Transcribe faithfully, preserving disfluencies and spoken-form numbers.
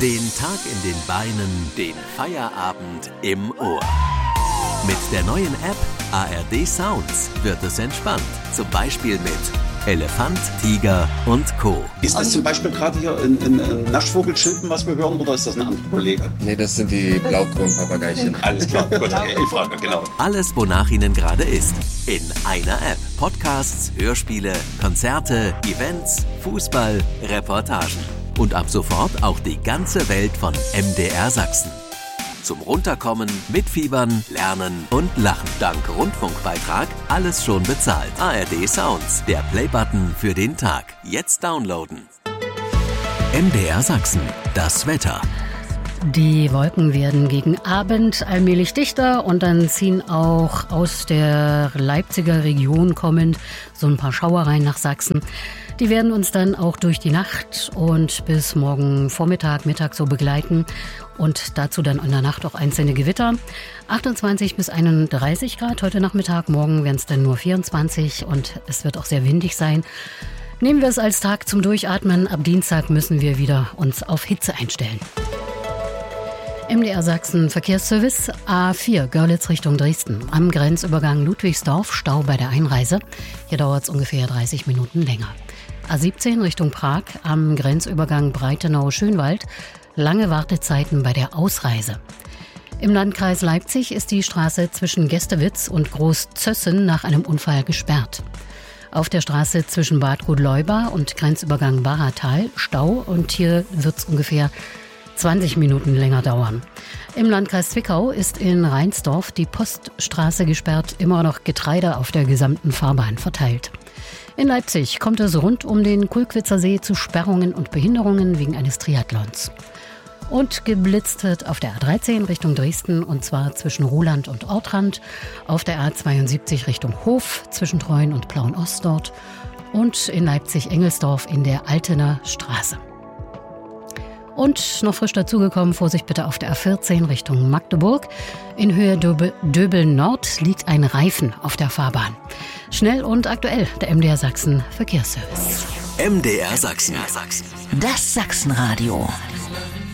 Den Tag in den Beinen, den Feierabend im Ohr. Mit der neuen App A R D Sounds wird es entspannt. Zum Beispiel mit Elefant, Tiger und Co. Ist das zum Beispiel gerade hier ein, ein, ein Naschvogelschilpen, was wir hören, oder ist das ein anderer Kollege? Nee, das sind die Blaukronpapageichen. Alles klar, gut, okay, ich frage, genau. Alles, wonach Ihnen gerade ist. In einer App. Podcasts, Hörspiele, Konzerte, Events, Fußball, Reportagen. Und ab sofort auch die ganze Welt von M D R Sachsen. Zum Runterkommen, Mitfiebern, Lernen und Lachen. Dank Rundfunkbeitrag alles schon bezahlt. A R D Sounds, der Playbutton für den Tag. Jetzt downloaden. M D R Sachsen, das Wetter. Die Wolken werden gegen Abend allmählich dichter und dann ziehen auch aus der Leipziger Region kommend so ein paar Schauer rein nach Sachsen. Die werden uns dann auch durch die Nacht und bis morgen Vormittag, Mittag so begleiten und dazu dann in der Nacht auch einzelne Gewitter. achtundzwanzig bis einunddreißig Grad heute Nachmittag, morgen werden es dann nur vierundzwanzig und es wird auch sehr windig sein. Nehmen wir es als Tag zum Durchatmen. Ab Dienstag müssen wir wieder uns auf Hitze einstellen. M D R Sachsen Verkehrsservice A vier Görlitz Richtung Dresden. Am Grenzübergang Ludwigsdorf Stau bei der Einreise. Hier dauert es ungefähr dreißig Minuten länger. A siebzehn Richtung Prag am Grenzübergang Breitenau-Schönwald. Lange Wartezeiten bei der Ausreise. Im Landkreis Leipzig ist die Straße zwischen Gästewitz und Großzössen nach einem Unfall gesperrt. Auf der Straße zwischen Bad Godleuba und Grenzübergang Wahratal Stau und hier wird es ungefähr zwanzig Minuten länger dauern. Im Landkreis Zwickau ist in Reinsdorf die Poststraße gesperrt, immer noch Getreide auf der gesamten Fahrbahn verteilt. In Leipzig kommt es rund um den Kulkwitzer See zu Sperrungen und Behinderungen wegen eines Triathlons. Und geblitzt wird auf der A dreizehn Richtung Dresden und zwar zwischen Ruhland und Ortrand, auf der A zweiundsiebzig Richtung Hof zwischen Treuen und Plauen-Ost dort und in Leipzig-Engelsdorf in der Altener Straße. Und noch frisch dazugekommen, Vorsicht bitte auf der A vierzehn Richtung Magdeburg. In Höhe Döbel, Döbel Nord liegt ein Reifen auf der Fahrbahn. Schnell und aktuell, der M D R Sachsen Verkehrsservice. M D R Sachsen. Das Sachsenradio.